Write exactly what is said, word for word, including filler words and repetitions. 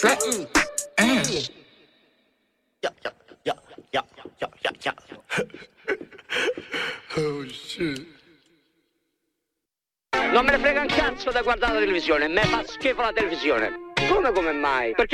Yeah, yeah, yeah, yeah, yeah, yeah, yeah. Oh shit. Non me ne frega un cazzo da guardare la televisione, me fa schifo la televisione. Come come mai? Perché